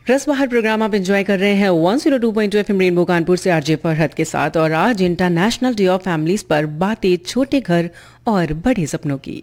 रस बहार प्रोग्राम आप एंजॉय कर रहे हैं 102.2 एफएम रेनबो कानपुर से आरजे फरहद के साथ। और आज इंटरनेशनल डे ऑफ फैमिलीज पर बातें छोटे घर और बड़े सपनों की।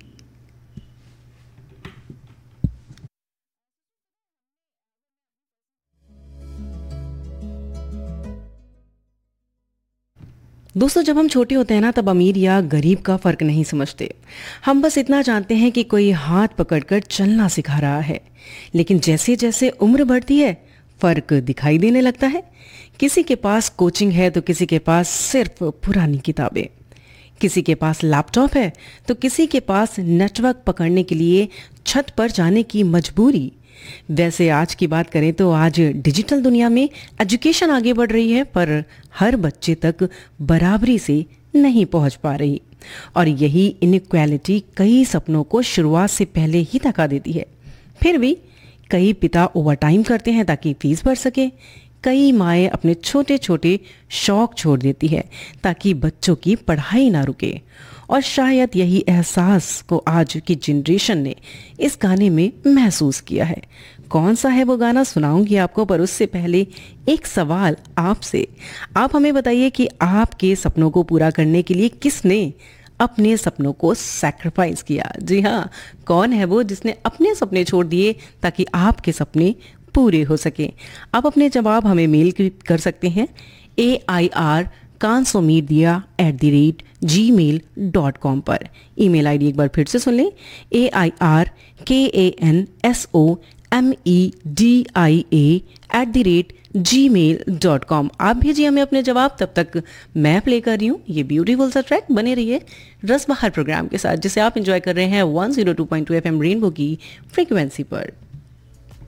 दोस्तों, जब हम छोटे होते हैं ना, तब अमीर या गरीब का फर्क नहीं समझते। हम बस इतना जानते हैं कि कोई हाथ पकड़कर चलना सिखा रहा है। लेकिन जैसे जैसे उम्र बढ़ती है, फर्क दिखाई देने लगता है। किसी के पास कोचिंग है तो किसी के पास सिर्फ पुरानी किताबें, किसी के पास लैपटॉप है तो किसी के पास नेटवर्क पकड़ने के लिए छत पर जाने की मजबूरी। वैसे आज की बात करें तो आज डिजिटल दुनिया में एजुकेशन आगे बढ़ रही है, पर हर बच्चे तक बराबरी से नहीं पहुंच पा रही। और यही इनइक्वालिटी कई सपनों को शुरुआत से पहले ही थका देती है। फिर भी कई पिता ओवरटाइम करते हैं ताकि फीस भर सके। कई माएँ अपने छोटे छोटे शौक छोड़ देती है ताकि बच्चों की पढ़ाई ना रुके। और शायद यही एहसास को आज की जनरेशन ने इस गाने में महसूस किया है। कौन सा है वो गाना सुनाऊंगी आपको, पर उससे पहले एक सवाल आपसे। आप हमें बताइए कि आपके सपनों को पूरा करने के लिए किसने अपने सपनों को सैक्रिफाइस किया। जी हाँ, कौन है वो जिसने अपने सपने छोड़ दिए ताकि आपके सपने पूरे हो सके। आप अपने जवाब हमें मेल कर सकते हैं AIRKansomedia@gmail.com पर। ईमेल आईडी एक बार फिर से सुन लें, AIRKANSOMEDIA@gmail.com। आप भेजिए हमें अपने जवाब। तब तक मैं प्ले कर रही हूँ ये ब्यूटीफुल सा ट्रैक। बने रहिए रस बहार प्रोग्राम के साथ, जिसे आप एंजॉय कर रहे हैं 102.2 एफएम रेनबो की फ्रीक्वेंसी पर।